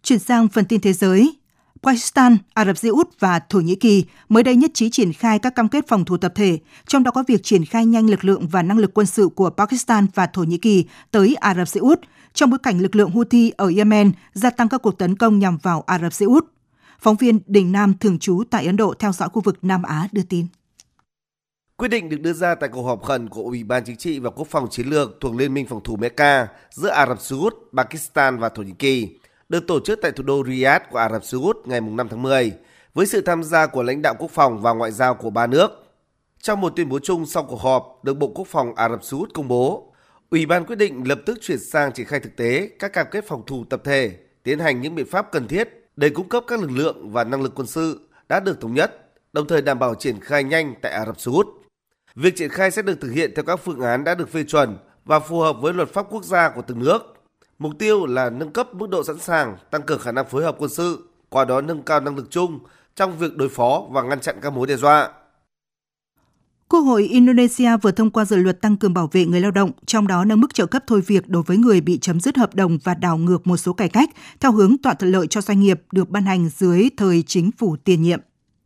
Chuyển sang phần tin thế giới. Pakistan, Ả Rập Xê Út và Thổ Nhĩ Kỳ mới đây nhất trí triển khai các cam kết phòng thủ tập thể, trong đó có việc triển khai nhanh lực lượng và năng lực quân sự của Pakistan và Thổ Nhĩ Kỳ tới Ả Rập Xê Út, trong bối cảnh lực lượng Houthi ở Yemen gia tăng các cuộc tấn công nhằm vào Ả Rập Xê Út. Phóng viên Đình Nam thường trú tại Ấn Độ theo dõi khu vực Nam Á đưa tin. Quyết định được đưa ra tại cuộc họp khẩn của Ủy ban Chính trị và Quốc phòng Chiến lược thuộc Liên minh phòng thủ Mecca giữa Ả Rập Xê Út, Pakistan và Thổ Nhĩ Kỳ, được tổ chức tại thủ đô Riyadh của Ả Rập Xê Út ngày 5 tháng 10, với sự tham gia của lãnh đạo quốc phòng và ngoại giao của ba nước. Trong một tuyên bố chung sau cuộc họp được Bộ Quốc phòng Ả Rập Xê Út công bố, Ủy ban quyết định lập tức chuyển sang triển khai thực tế các cam kết phòng thủ tập thể, tiến hành những biện pháp cần thiết để cung cấp các lực lượng và năng lực quân sự đã được thống nhất, đồng thời đảm bảo triển khai nhanh tại Ả Rập Xê Út. Việc triển khai sẽ được thực hiện theo các phương án đã được phê chuẩn và phù hợp với luật pháp quốc gia của từng nước. Mục tiêu là nâng cấp mức độ sẵn sàng, tăng cường khả năng phối hợp quân sự, qua đó nâng cao năng lực chung trong việc đối phó và ngăn chặn các mối đe dọa. Quốc hội Indonesia vừa thông qua dự luật tăng cường bảo vệ người lao động, trong đó nâng mức trợ cấp thôi việc đối với người bị chấm dứt hợp đồng và đảo ngược một số cải cách theo hướng tạo thuận lợi cho doanh nghiệp được ban hành dưới thời chính phủ tiền nhiệm.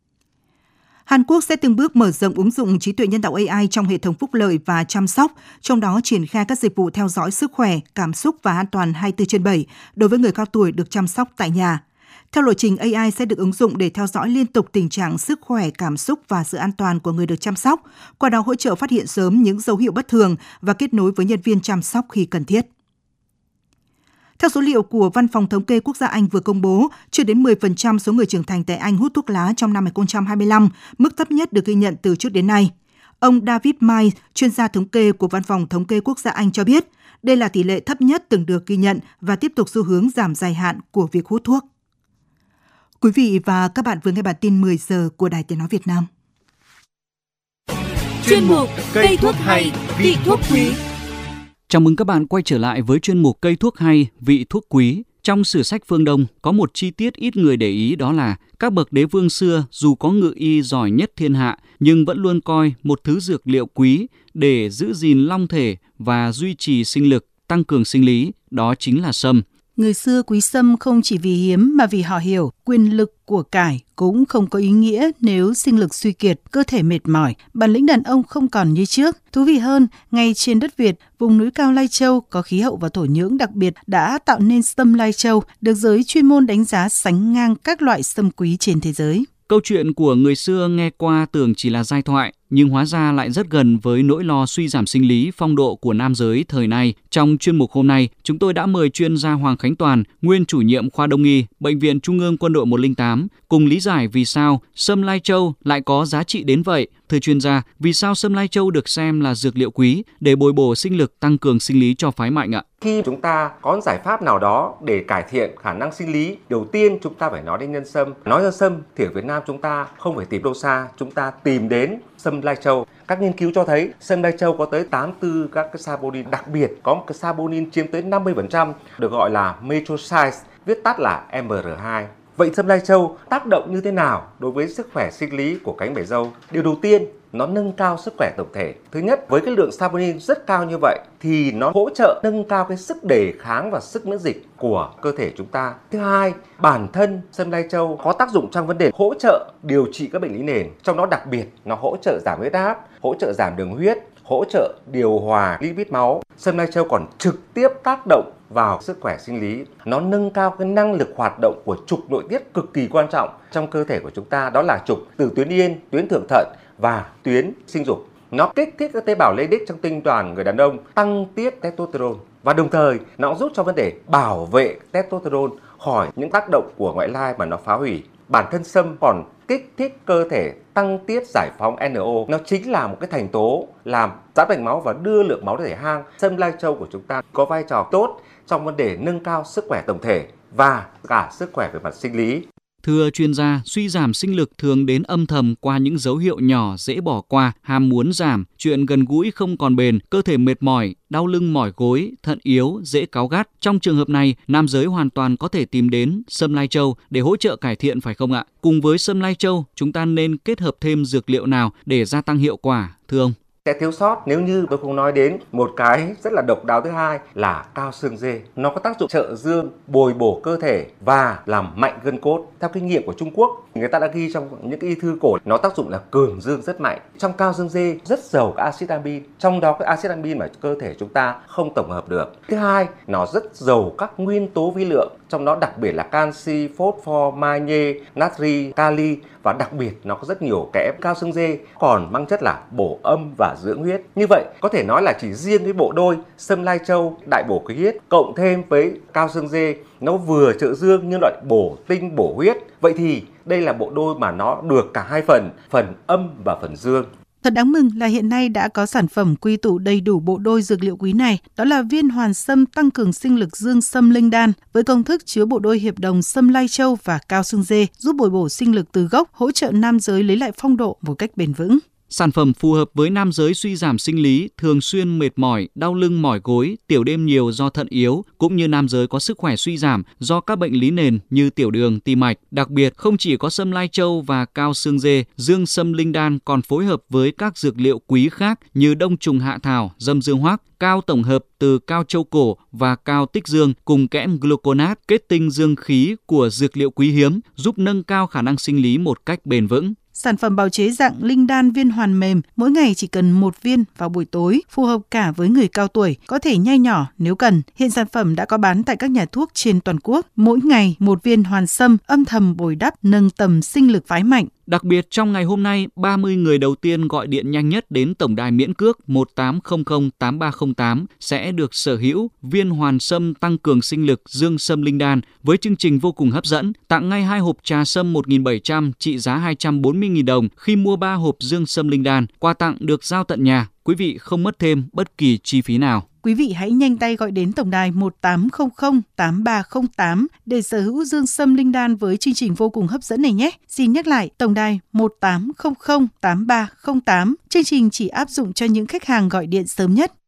Hàn Quốc sẽ từng bước mở rộng ứng dụng trí tuệ nhân tạo AI trong hệ thống phúc lợi và chăm sóc, trong đó triển khai các dịch vụ theo dõi sức khỏe, cảm xúc và an toàn 24/7 đối với người cao tuổi được chăm sóc tại nhà. Theo lộ trình, AI sẽ được ứng dụng để theo dõi liên tục tình trạng sức khỏe, cảm xúc và sự an toàn của người được chăm sóc, qua đó hỗ trợ phát hiện sớm những dấu hiệu bất thường và kết nối với nhân viên chăm sóc khi cần thiết. Theo số liệu của Văn phòng Thống kê Quốc gia Anh vừa công bố, chưa đến 10% số người trưởng thành tại Anh hút thuốc lá trong năm 2025, mức thấp nhất được ghi nhận từ trước đến nay. Ông David Miles, chuyên gia thống kê của Văn phòng Thống kê Quốc gia Anh cho biết, đây là tỷ lệ thấp nhất từng được ghi nhận và tiếp tục xu hướng giảm dài hạn của việc hút thuốc. Quý vị và các bạn vừa nghe bản tin 10 giờ của Đài Tiếng nói Việt Nam. Chuyên mục Cây thuốc hay, vị thuốc quý. Chào mừng các bạn quay trở lại với chuyên mục Cây thuốc hay, vị thuốc quý. Trong sử sách phương Đông có một chi tiết ít người để ý, đó là các bậc đế vương xưa dù có ngự y giỏi nhất thiên hạ nhưng vẫn luôn coi một thứ dược liệu quý để giữ gìn long thể và duy trì sinh lực, tăng cường sinh lý, đó chính là sâm. Người xưa quý sâm không chỉ vì hiếm mà vì họ hiểu quyền lực của cải cũng không có ý nghĩa nếu sinh lực suy kiệt, cơ thể mệt mỏi, bản lĩnh đàn ông không còn như trước. Thú vị hơn, ngay trên đất Việt, vùng núi cao Lai Châu có khí hậu và thổ nhưỡng đặc biệt đã tạo nên sâm Lai Châu, được giới chuyên môn đánh giá sánh ngang các loại sâm quý trên thế giới. Câu chuyện của người xưa nghe qua tưởng chỉ là giai thoại, nhưng hóa ra lại rất gần với nỗi lo suy giảm sinh lý phong độ của nam giới thời nay. Trong chuyên mục hôm nay, chúng tôi đã mời chuyên gia Hoàng Khánh Toàn, nguyên chủ nhiệm khoa Đông y, Bệnh viện Trung ương Quân đội 108, cùng lý giải vì sao sâm Lai Châu lại có giá trị đến vậy. Thưa chuyên gia, vì sao sâm Lai Châu được xem là dược liệu quý để bồi bổ sinh lực, tăng cường sinh lý cho phái mạnh ạ? Khi chúng ta có giải pháp nào đó để cải thiện khả năng sinh lý, đầu tiên chúng ta phải nói đến nhân sâm. Nói đến sâm thì ở Việt Nam chúng ta không phải tìm đâu xa, chúng ta tìm đến sâm Lai Châu. Các nghiên cứu cho thấy sâm Lai Châu có tới 84 các cái saponin, đặc biệt có một cái saponin chiếm tới 50%, được gọi là methoxide, viết tắt là MR2. Vậy sâm Lai Châu tác động như thế nào đối với sức khỏe sinh lý của cánh bể dâu? Điều đầu tiên, nó nâng cao sức khỏe tổng thể. Thứ nhất, với cái lượng saponin rất cao như vậy thì nó hỗ trợ nâng cao cái sức đề kháng và sức miễn dịch của cơ thể chúng ta. Thứ hai, bản thân sâm Lai Châu có tác dụng trong vấn đề hỗ trợ điều trị các bệnh lý nền, trong đó đặc biệt nó hỗ trợ giảm huyết áp, hỗ trợ giảm đường huyết, hỗ trợ điều hòa lipid máu. Sâm Lai Châu còn trực tiếp tác động vào sức khỏe sinh lý. Nó nâng cao cái năng lực hoạt động của trục nội tiết cực kỳ quan trọng trong cơ thể của chúng ta, đó là trục từ tuyến yên, tuyến thượng thận và tuyến sinh dục. Nó kích thích các tế bào Leydig trong tinh đoàn người đàn ông, tăng tiết testosterone và đồng thời nó giúp cho vấn đề bảo vệ testosterone khỏi những tác động của ngoại lai mà nó phá hủy. Bản thân sâm còn kích thích cơ thể tăng tiết giải phóng NO. Nó chính là một cái thành tố làm giãn mạch máu và đưa lượng máu thể hang. Sâm Lai Châu của chúng ta có vai trò tốt trong vấn đề nâng cao sức khỏe tổng thể và cả sức khỏe về mặt sinh lý. Thưa chuyên gia, suy giảm sinh lực thường đến âm thầm qua những dấu hiệu nhỏ dễ bỏ qua, ham muốn giảm, chuyện gần gũi không còn bền, cơ thể mệt mỏi, đau lưng mỏi gối, thận yếu, dễ cáu gắt. Trong trường hợp này, nam giới hoàn toàn có thể tìm đến sâm Lai Châu để hỗ trợ cải thiện phải không ạ? Cùng với sâm Lai Châu, chúng ta nên kết hợp thêm dược liệu nào để gia tăng hiệu quả, thưa ông? Sẽ thiếu sót nếu như tôi không nói đến một cái rất là độc đáo thứ hai là cao xương dê. Nó có tác dụng trợ dương, bồi bổ cơ thể và làm mạnh gân cốt. Theo kinh nghiệm của Trung Quốc, người ta đã ghi trong những cái y thư cổ, nó tác dụng là cường dương rất mạnh. Trong cao xương dê rất giàu các axit amin, trong đó cái axit amin mà cơ thể chúng ta không tổng hợp được. Thứ hai, nó rất giàu các nguyên tố vi lượng, trong đó đặc biệt là canxi, phosphor, magie, natri, kali và đặc biệt nó có rất nhiều kẽm. Cao xương dê còn mang chất là bổ âm và dưỡng huyết. Như vậy có thể nói là chỉ riêng cái bộ đôi sâm lai châu đại bổ khí huyết cộng thêm với cao xương dê, nó vừa trợ dương nhưng lại bổ tinh bổ huyết. Vậy thì đây là bộ đôi mà nó được cả hai phần âm và phần dương. Thật đáng mừng là hiện nay đã có sản phẩm quy tụ đầy đủ bộ đôi dược liệu quý này, đó là viên hoàn sâm tăng cường sinh lực dương sâm linh đan với công thức chứa bộ đôi hiệp đồng sâm lai châu và cao xương dê, giúp bồi bổ sinh lực từ gốc, hỗ trợ nam giới lấy lại phong độ một cách bền vững. Sản phẩm phù hợp với nam giới suy giảm sinh lý, thường xuyên mệt mỏi, đau lưng mỏi gối, tiểu đêm nhiều do thận yếu, cũng như nam giới có sức khỏe suy giảm do các bệnh lý nền như tiểu đường, tim mạch. Đặc biệt, không chỉ có sâm lai châu và cao xương dê, dương sâm linh đan còn phối hợp với các dược liệu quý khác như đông trùng hạ thảo, dâm dương hoắc, cao tổng hợp từ cao châu cổ và cao tích dương cùng kẽm gluconat, kết tinh dương khí của dược liệu quý hiếm, giúp nâng cao khả năng sinh lý một cách bền vững. Sản phẩm bào chế dạng linh đan viên hoàn mềm, mỗi ngày chỉ cần 1 viên vào buổi tối, phù hợp cả với người cao tuổi, có thể nhai nhỏ nếu cần. Hiện sản phẩm đã có bán tại các nhà thuốc trên toàn quốc. Mỗi ngày 1 viên hoàn sâm âm thầm bồi đắp, nâng tầm sinh lực phái mạnh. Đặc biệt trong ngày hôm nay, 30 người đầu tiên gọi điện nhanh nhất đến tổng đài miễn cước 1800 8308 sẽ được sở hữu viên hoàn sâm tăng cường sinh lực dương sâm linh đan với chương trình vô cùng hấp dẫn, tặng ngay 2 hộp trà sâm 1.700 trị giá 240.000 đồng khi mua 3 hộp dương sâm linh đan. Quà tặng được giao tận nhà, quý vị không mất thêm bất kỳ chi phí nào. Quý vị hãy nhanh tay gọi đến tổng đài 1800 8308 để sở hữu dương sâm linh đan với chương trình vô cùng hấp dẫn này nhé. Xin nhắc lại, tổng đài 1800 8308. Chương trình chỉ áp dụng cho những khách hàng gọi điện sớm nhất.